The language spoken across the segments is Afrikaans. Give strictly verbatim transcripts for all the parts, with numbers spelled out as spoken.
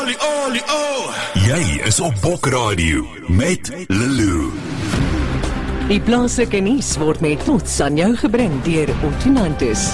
Oli, oli, oh. Jy is op Bokradio met Lulu. Die plaaslike nuus word met trots aan jou gebring deur Ottonantis.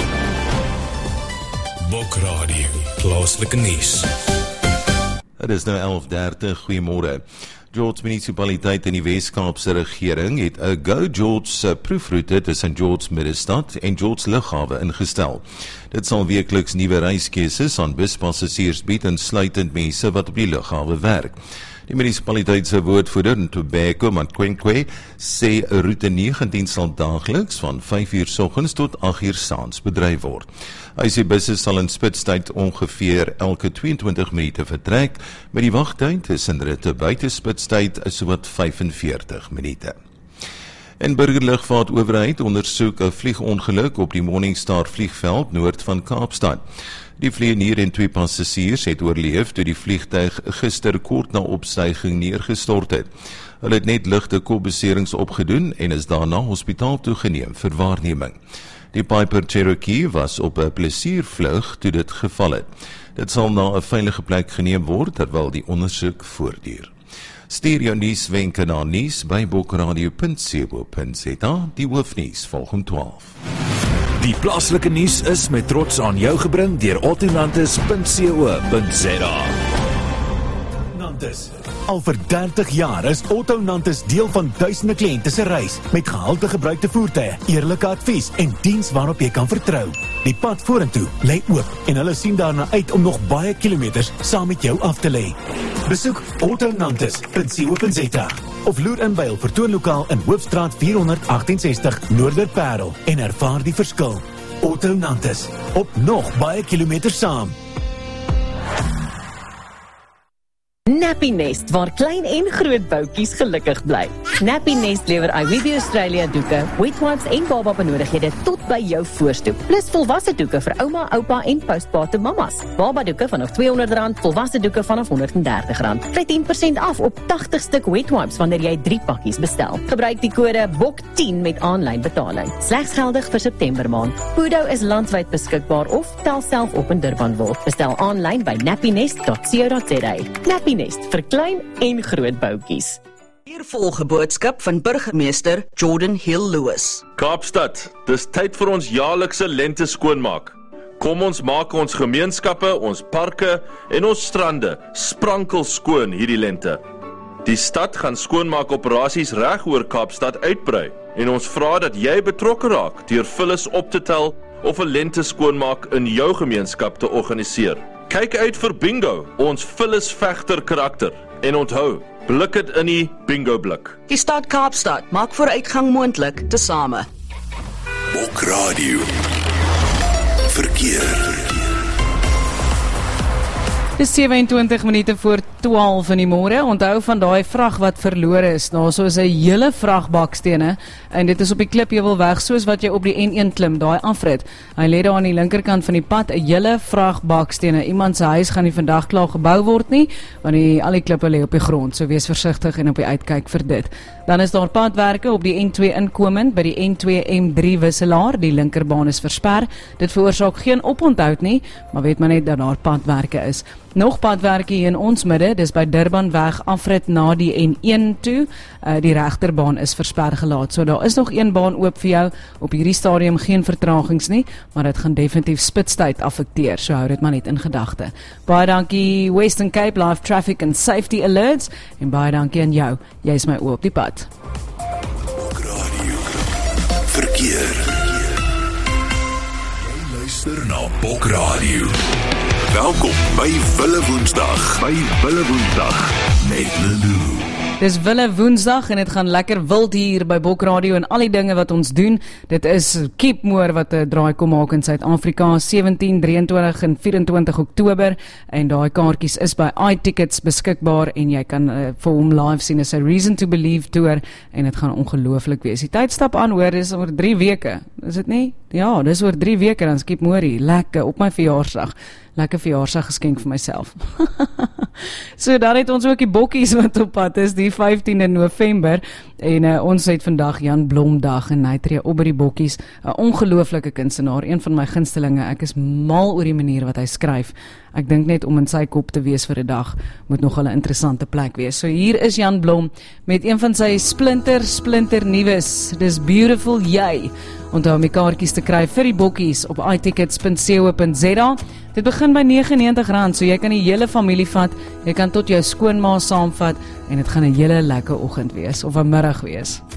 Bokradio, plaaslike nuus. Het is nou elf dertig, goeiemôre. George munisipaliteit in die Wes-Kaapse regering het 'n Go George proefroete tussen George Middestad en George Lughawe ingestel. Dit sal weekliks nuwe reiskeuses aan buspassasiers bied, insluitend mense wat op die lughawe werk. Die munisipaliteit se woordvoerder, Ntobeko Mankwenkwe, sê roete negentien sal daagliks van vyf uur soggens tot agt uur saans bedryf word. Hy sê busse sal in spitstyd ongeveer elke tweeëntwintig minute vertrek, met die wagtyd tussen ritte buite spitstyd is sowat vyfenveertig minute. En burgerlugvaartowerheid ondersoek 'n vliegongeluk op die Morningstar vliegveld noord van Kaapstad. Die vlieënier en twee passasiers het oorleef toe die vliegtuig gister kort na opstyging neergestort het. Hulle het net ligte kopbeserings opgedoen en is daarna hospitaal toegeneem vir waarneming. Die Piper Cherokee was op 'n plesiervlug toe dit geval het. Dit sal na 'n veilige plek geneem word terwyl die ondersoek voortduur. Stuur jou nuuswenke na nuus by bokradio punt co punt za. Die hoofnuus volg om twaalf. Die plaaslike nuus is met trots aan jou gebring deur ottonantis punt co punt za. Nantes. Al vir dertig jaar is Ottonantis deel van duisende kliënte se reis met gehalte gebruikte voertuie, eerlike advies en diens waarop jy kan vertrou. Die pad vorentoe lê oop en hulle sien daarna uit om nog baie kilometers saam met jou af te lê. Besoek ottonantis punt co punt za of loer in by hul vertoonlokaal in Hoofstraat vierhonderd agtensestig Noorderparel en ervaar die verskil. Ottonantis, op nog baie kilometers saam. Nappy Nest, waar klein en groot boutjies gelukkig bly. Nappy Nest lewer iWeeby Australia doeke, wet wipes en baba benodighede tot by jou voorstoep. Plus volwasse doeke vir ouma, oupa en postpate mamas. Baba doeke vanaf tweehonderd rand, volwasse doeke vanaf honderddertig rand. Kry tien persent af op tagtig stuk wet wipes wanneer jy drie pakkies bestel. Gebruik die kode B O K tien met aanlyn betaling. Slegs geldig vir September maand. Pudo is landwyd beskikbaar of tel self op in Durbanville. Bestel aanlyn by nappynest dot co dot za. Nappy Nest vir klein en groot boutjies. Hier volg 'n boodskap van burgemeester Jordan Hill Lewis. Kaapstad, dis tyd vir ons jaarlikse lente skoonmaak. Kom ons maak ons gemeenskappe, ons parke en ons strande sprankel skoon hierdie lente. Die stad gaan skoonmaak operasies reg oor Kaapstad uitbrei en ons vra dat jy betrokke raak deur vullis op te tel of 'n lente skoonmaak in jou gemeenskap te organiseer. Kyk uit vir bingo, ons vullis vegter karakter. En onthou, blik dit in die bingo blik. Die stad Kaapstad maak vooruitgang moontlik tesame. Bokradio. Verkeer. Dis sewe-en-twintig minute voor twaalf in die môre. Onthou van daai vrag wat verlore is. Daar so is 'n hele vrag bakstene en dit is op die klipheuwel weg soos wat jy op die N een klim, daai afrit. Hy lê daar aan die linkerkant van die pad, 'n hele vrag bakstene. Iemand se huis gaan nie vandag klaar gebou word nie, want die al die klippe lê op die grond. So wees versigtig en op die uitkyk vir dit. Dan is daar padwerke op die N twee inkomend by die N twee M drie wisselaar. Die linkerbaan is versper. Dit veroorsaak geen oponthoud nie, maar weet maar net dat daar padwerke is. Nog padwerke hier in ons midde, dis by Durbanweg afrit na die N een toe. Uh, die regterbaan is versper gelaat. So daar is nog een baan oop vir jou. Op hierdie stadium geen vertragings nie, maar dit gaan definitief spitstyd affekteer. So hou dit maar net in gedagte. Baie dankie Western Cape Live Traffic and Safety Alerts en baie dankie aan jou. Jy is my oë op die pad. Bokradio. Verkeer. Jy luister na Bokradio. Welkom by Wille Woensdag. By Wille Woensdag met Lulu. Dis Wille Woensdag en dit gaan lekker wild hier by Bokradio en al die dinge wat ons doen. Dit is Keepmoor wat 'n draai kom maak in Suid-Afrika, sewentien, drieëntwintig en vyf-en-twintig Oktober en daai kaartjies is by iTickets beskikbaar en jy kan uh, vir hom live sien. Is 'n Reason to Believe tour en dit gaan ongelooflik wees. Die tyd stap aan, hoor, dis oor drie weke. Is dit nie? Ja, dis oor drie weke dan is Keepmoor hier. Lekker op my verjaarsdag. Lekker verjaarsdag geskenk vir myself. So dan het ons ook die bokkies wat op pad is, die vyftiende November, en uh, ons het vandag Jan Blom dag en hy tree op by die bokkies, 'n ongelooflike kunstenaar, een van my gunstelinge. Ek is mal oor die manier wat hy skryf. Ek dink net om in sy kop te wees vir 'n dag moet nogal 'n interessante plek wees. So hier is Jan Blom met een van sy splinter splinter nuus. Dis Beautiful Jy. Onthou om die kaartjies te kry vir die bokkies op i tickets punt co punt za. Dit begin by negenennegentig rand, so jy kan die hele familie vat, jy kan tot jou skoonma saamvat en dit gaan 'n hele lekker oggend wees of 'n middag wees.